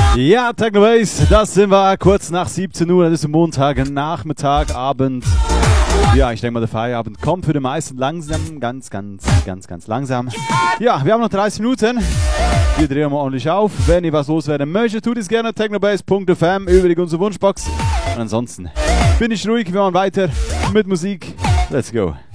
Ja, Technobase, das sind wir kurz nach 17 Uhr, das ist Montag, Nachmittag, Abend. Ja, ich denke mal, der Feierabend kommt für die meisten langsam, ganz langsam. Ja, wir haben noch 30 Minuten. Wir drehen mal ordentlich auf. Wenn ihr was loswerden möchtet, tut es gerne technobase.fm über unsere Wunschbox. Und ansonsten bin ich ruhig, wir machen weiter mit Musik. Let's go.